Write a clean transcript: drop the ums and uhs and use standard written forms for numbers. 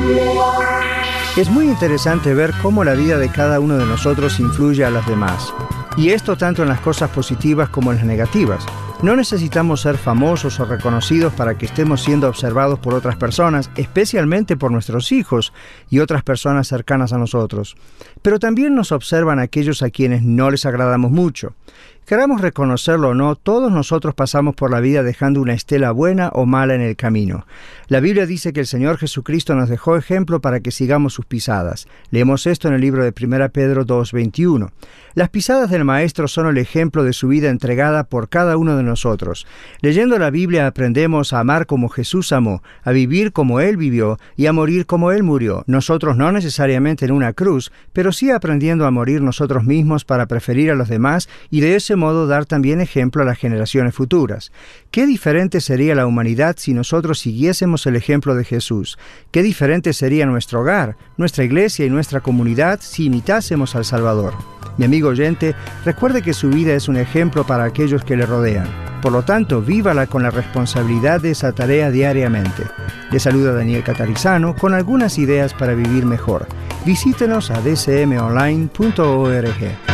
Es muy interesante ver cómo la vida de cada uno de nosotros influye a las demás. Y esto tanto en las cosas positivas como en las negativas. No necesitamos ser famosos o reconocidos para que estemos siendo observados por otras personas, especialmente por nuestros hijos y otras personas cercanas a nosotros. Pero también nos observan aquellos a quienes no les agradamos mucho. Queramos reconocerlo o no, todos nosotros pasamos por la vida dejando una estela buena o mala en el camino. La Biblia dice que el Señor Jesucristo nos dejó ejemplo para que sigamos sus pisadas. Leemos esto en el libro de 1 Pedro 2:21. Las pisadas del Maestro son el ejemplo de su vida entregada por cada uno de nosotros. Leyendo la Biblia aprendemos a amar como Jesús amó, a vivir como Él vivió y a morir como Él murió. Nosotros no necesariamente en una cruz, pero sí aprendiendo a morir nosotros mismos para preferir a los demás y de ese modo dar también ejemplo a las generaciones futuras. Qué diferente sería la humanidad si nosotros siguiésemos el ejemplo de Jesús. Qué diferente sería nuestro hogar, nuestra iglesia y nuestra comunidad si imitásemos al Salvador. Mi amigo oyente, recuerde que su vida es un ejemplo para aquellos que le rodean. Por lo tanto, vívala con la responsabilidad de esa tarea diariamente. Le saluda Daniel Catarizano con algunas ideas para vivir mejor. Visítenos a dcmonline.org.